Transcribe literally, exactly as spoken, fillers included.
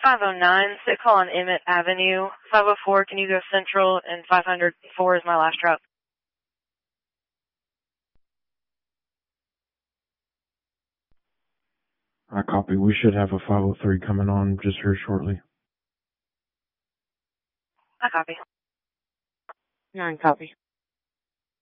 five oh nine, sit call on Emmett Avenue. five oh four, can you go central? And five oh four is my last route. I copy. We should have a five oh three coming on just here shortly. I copy. Nine copy.